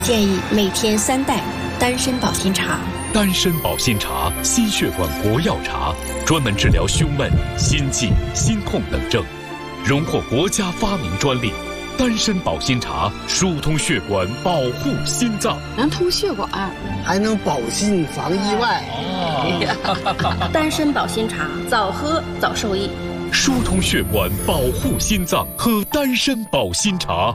建议每天3袋丹参保心茶。 丹参保心茶，心血管国药茶，专门治疗胸闷、心悸、心痛等症，荣获国家发明专利。丹参保心茶疏通血管，保护心脏， 能通血管， 还能保心防意外。 丹参保心茶，早喝早受益。 疏通血管，保护心脏，喝丹参保心茶。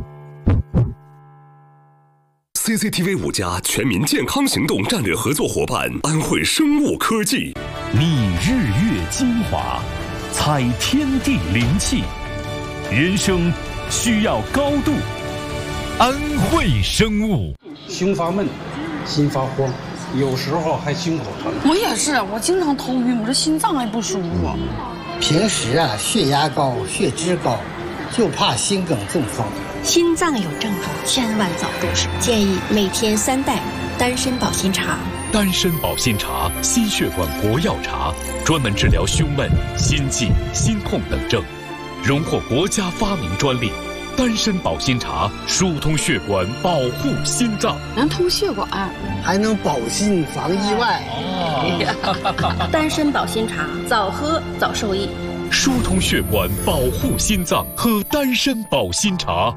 CCTV 5家全民健康行动战略合作伙伴安慧生物科技， 觅日月精华，采天地灵气，人生需要高度。安慧生物。 胸发闷，心发慌，有时候还胸口疼。 我也是，我经常头晕，我这心脏也不舒服。 平时血压高、血脂高，就怕心梗中风。 心脏有症状，千万早重视。建议每天3袋丹参保心茶。 丹参保心茶，心血管国药茶，专门治疗胸闷、心悸、心痛等症，荣获国家发明专利。丹参保心茶疏通血管，保护心脏， 能通血管， 还能保心防意外。 丹参保心茶，早喝早受益。 疏通血管，保护心脏，喝丹参保心茶。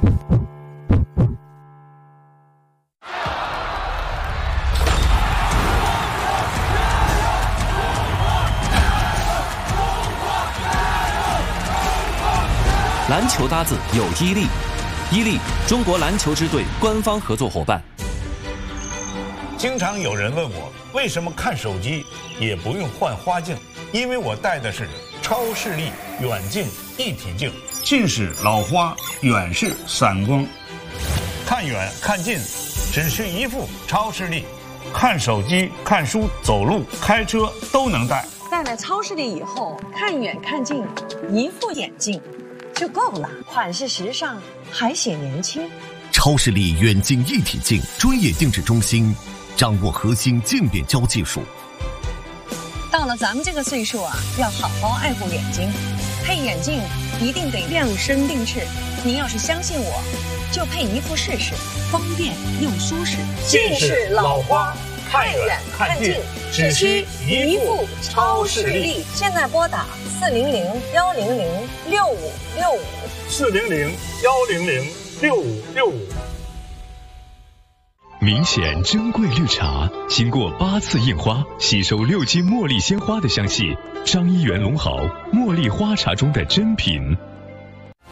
篮球搭子有伊利，伊利中国篮球支队官方合作伙伴。 经常有人问我，为什么看手机也不用换花镜？因为我戴的是超视力远近一体镜，近视老花，远视散光，看远看近只需一副超视力，看手机、看书、走路、开车都能戴。 戴了超视力以后，看远看近，一副眼镜就够了，款式时尚，还显年轻。 超视力远近一体镜专业定制中心，掌握核心镜变焦技术。 到了咱们这个岁数要好好爱护眼睛，配眼镜一定得量身定制。您要是相信我，就配一副试试，方便又舒适。 近视老花，看远看近，只需一副超视力。 现在拨打400-100-6565，400-100-6565。 明显珍贵绿茶，经过8次印花，吸收6斤茉莉鲜花的香气，张一元龙好茉莉花茶中的珍品。